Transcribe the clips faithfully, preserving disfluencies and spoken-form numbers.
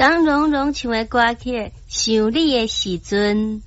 张蓉蓉唱的歌曲，想你的时阵。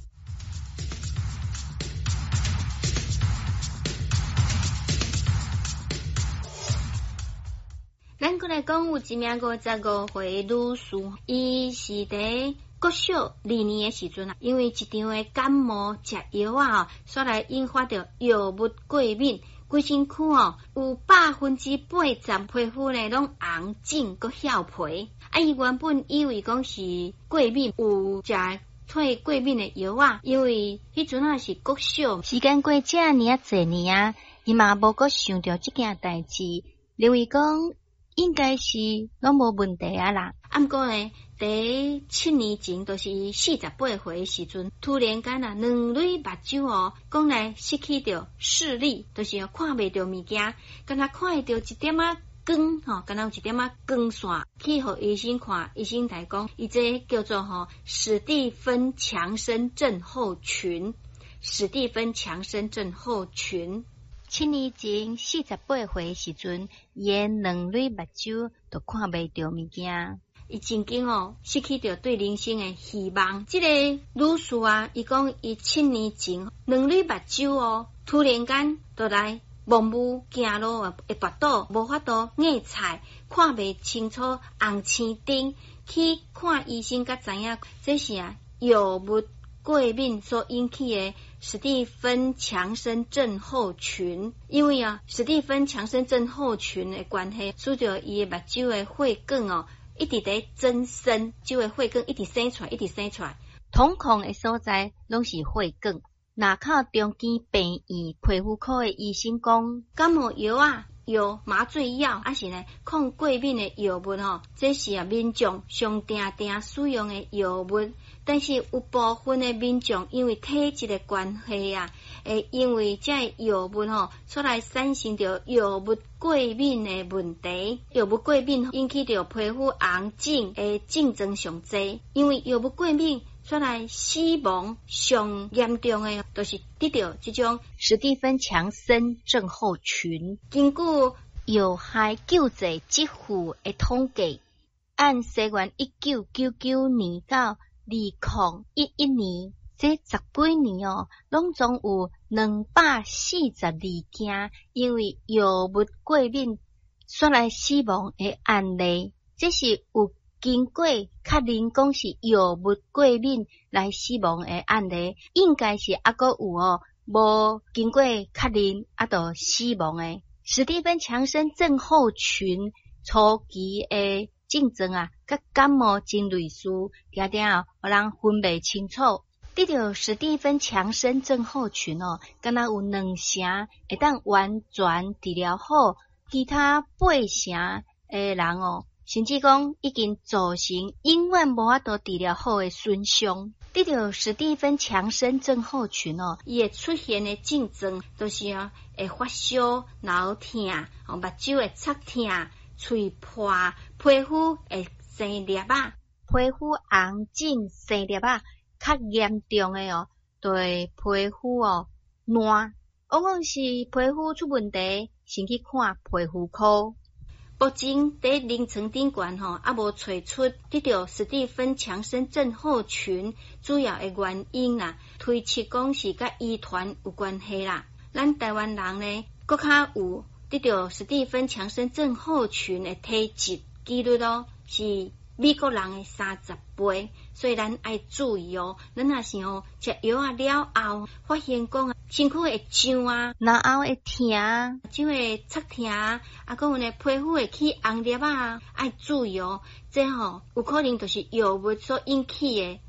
咱过来讲有一名五十五岁女士，伊是伫国小二年的时阵啊，因为一场的感冒食药啊，所来引发着药物过敏，规身躯哦有百分之八十皮肤呢拢红肿佮翘皮。啊，伊原本以为讲是过敏，有食退过敏的药啊，因为迄阵啊是国小，时间过遮尔啊侪年啊，伊嘛无阁想到即件代志，认为讲应该是拢无问题啊啦。啊，毋过呢，第七年前，就是四十八岁的时阵，突然间啊，两蕊目睭哦，讲来失去着视力，就是看袂着物件，敢若看会着一点仔光吼，敢若有一点仔光线。去互医生看，医生来讲，伊这叫做吼史蒂芬强生症候群，史蒂芬强生症候群。七年前四十八岁的时阵，伊的两蕊目睭都看袂着物件，伊曾经哦失去着对人生的希望。这个女士啊，伊讲伊七年前两蕊目睭哦，突然间就来盲目行路啊，会跋倒，无法度硬菜，看袂清楚红青灯。去看医生，才知影这是啊药物过敏所引起的史蒂芬强生症候群。因为啊史蒂芬强生症候群的关系，使得伊的目睭的血管哦一直在增生，睭的血管一直生出来，一直生出来，瞳孔的所在拢是血管。那靠中间病院皮肤科的医生讲，感冒药啊、药麻醉药，还是呢抗过敏的药物哦，这是啊民众上定定使用的药物。但是有部分的民众因为体质的关系啊，会因为这药物吼，出来产生着药物过敏的问题。药物过敏引起着皮肤红肿的症状上侪，因为药物过敏出来死亡上严重的，就是得到这种史蒂芬强生症候群。根据药害救济支付的统计，按西元一九九九年到二零一一年，这十几年哦，拢总有两百四十二件因为药物过敏出来死亡的案例。这是有经过确认讲是药物过敏来死亡的案例，应该是还阁有哦，无经过确认啊，就死亡的。史蒂芬强生症候群初期的症状啊，甲感冒真类似，常常互人分袂清楚。得到史蒂芬强生症候群哦，敢若有两成会当完全治疗好，其他八成的人哦，甚至讲已经造成永远无法度治疗好的损伤。得到史蒂芬强生症候群哦，伊会出现的症状就是啊，会发烧、脑痛、哦目睭会擦痛、喙破、皮肤会生裂啊，皮肤红肿生裂啊，较严重的哦，就会皮肤哦烂，往往是皮肤出问题，先去看皮肤科。目前伫临床顶悬吼，还无找出得到史蒂芬强生症候群主要的原因啦，推测讲是甲遗传有关系啦。咱台湾人呢，搁较有得到史蒂芬强生症候群的体质几率咯，是美国人的三十倍，所以咱爱注意哦。咱若是哦食药啊了后，发现讲啊身躯会痒啊，然后会痛啊，就会擦痛啊，啊，讲有呢皮肤会起红粒啊，爱注意哦。这吼、哦、有可能就是药物所引起的